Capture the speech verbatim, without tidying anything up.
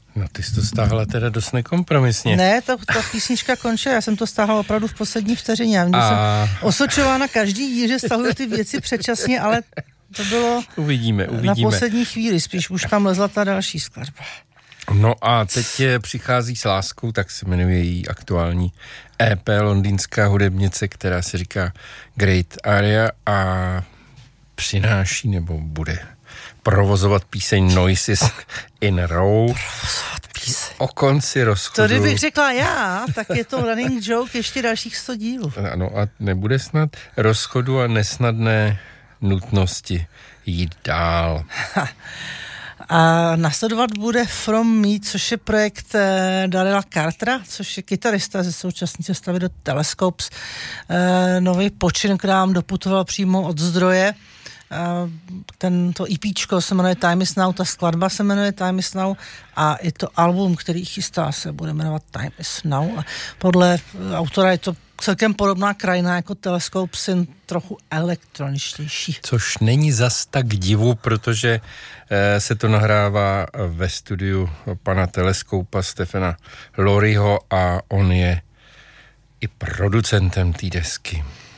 No ty jsi to stáhla teda dost nekompromisně. Ne, to, ta písnička končila, já jsem to stáhla opravdu v poslední vteřině. A... jsem osočována každý díl, že stahuju ty věci předčasně, ale to bylo uvidíme, uvidíme. Na poslední chvíli, spíš už tam lezla ta další skladba. No a teď přichází s láskou, tak se jmenuje její aktuální é pé londýnská hudebnice, která se říká Great Area a přináší nebo bude provozovat píseň Noises in Row. Provozovat píseň. O konci rozchodu. To kdybych řekla já, tak je to running joke ještě dalších sto dílů. Ano a nebude snad rozchodu a nesnadné nutnosti jít dál. A následovat bude From Me, což je projekt eh, Darryla Cartera, což je kytarista ze současné sestavy do Telescopes. Eh, nový počin, který nám doputoval přímo od zdroje. Eh, tento EPčko se jmenuje Time Is Now, ta skladba se jmenuje Time Is Now a i to album, který chystá, se bude jmenovat Time Is Now. A podle autora je to celkem podobná krajina jako Telescopes, jen trochu elektroničtější. Což není zas tak divu, protože eh, se to nahrává ve studiu pana Teleskopa Stephena Lowryho a on je i producentem té desky.